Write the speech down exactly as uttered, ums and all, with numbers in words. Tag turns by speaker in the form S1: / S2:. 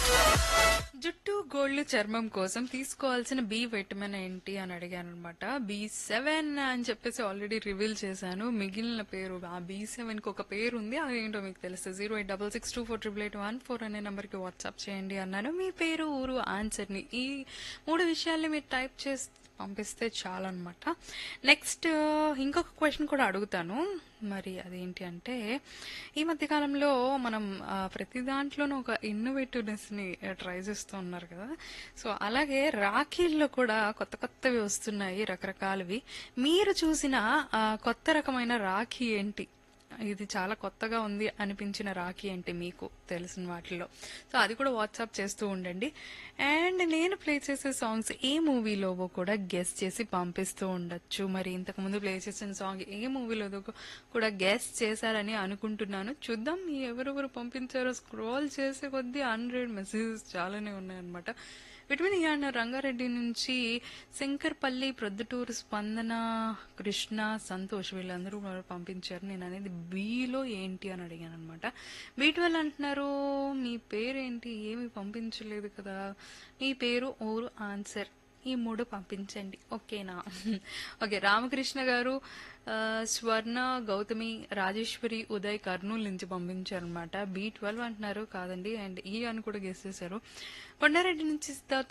S1: జుట్టు గోళ్ళు చర్మం కోసం తీసుకోవాల్సిన బి విటమిన్ ఏంటి అని అడిగాను అనమాట. బి సెవెన్ అని చెప్పేసి ఆల్రెడీ రివీల్ చేశాను. మిగిలిన పేరు ఆ బి సెవెన్ కి ఒక పేరు ఉంది, అదేంటో మీకు తెలుసు. Zero eight double six two four triple eight one four అనే నంబర్ కి వాట్సాప్ చేయండి అన్నాను. మీ పేరు, ఊరు, ఆన్సర్ ని ఈ మూడు విషయాల్ని మీరు టైప్ చేసి పంపిస్తే చాలన్నమాట. నెక్స్ట్ ఇంకొక క్వశ్చన్ కూడా అడుగుతాను. మరి అదేంటి అంటే, ఈ మధ్య కాలంలో మనం ఆ, ప్రతి దాంట్లోనూ ఒక ఇన్నోవేటివ్నెస్ ని ట్రై చేస్తూ ఉన్నారు కదా. సో అలాగే రాఖీల్లో కూడా కొత్త కొత్తవి వస్తున్నాయి, రకరకాలవి. మీరు చూసిన ఆ, కొత్త రకమైన రాఖీ ఏంటి? ఇది చాలా కొత్తగా ఉంది అనిపించిన రాఖీ అంటే మీకు తెలిసిన వాటిలో. సో అది కూడా వాట్సాప్ చేస్తూ ఉండండి. అండ్ నేను ప్లే చేసే సాంగ్స్ ఏ మూవీలోవో కూడా గెస్ చేసి పంపిస్తూ ఉండొచ్చు. మరి ఇంతకు ముందు ప్లే చేసిన సాంగ్ ఏ మూవీలో కూడా గెస్ చేశారని అనుకుంటున్నాను. చూద్దాం ఎవరెవరు పంపించారో. స్క్రోల్ చేసే కొద్దీ హండ్రెడ్ మెసేజెస్ చాలానే ఉన్నాయన్నమాట. విటమిన్ ఈ అన్న రంగారెడ్డి నుంచి, శంకర్పల్లి, ప్రొద్దుటూరు, స్పందన, కృష్ణ, సంతోష్ వీళ్ళందరూ కూడా పంపించారు. నేను అనేది బీలో ఏంటి అని అడిగాను అనమాట. బీ ట్వెల్వ్ అంటున్నారు. మీ పేరేంటి? ఏమి పంపించలేదు కదా. మీ పేరు, ఊరు, ఆన్సర్ ఈ మూడు పంపించండి, ఓకేనా? ఓకే, రామకృష్ణ గారు, ఆ, స్వర్ణ, గౌతమి, రాజేశ్వరి, ఉదయ్ కర్నూలు నుంచి పంపించారనమాట. బీ ట్వెల్వ్ అంటున్నారు, కాదండి. అండ్ ఈ అని కూడా గెస్ చేశారు. కొండారెడ్డి నుంచి సిద్ధార్థ్